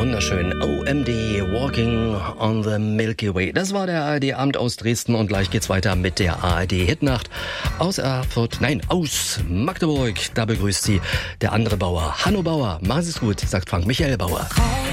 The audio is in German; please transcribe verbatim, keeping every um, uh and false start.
Wunderschön. O M D, Walking on the Milky Way. Das war der A R D-Abend aus Dresden und gleich geht's weiter mit der A R D-Hitnacht aus Erfurt, nein, aus Magdeburg. Da begrüßt sie der andere Bauer, Hanno Bauer. Machen Sie es gut, sagt Frank Michael Bauer.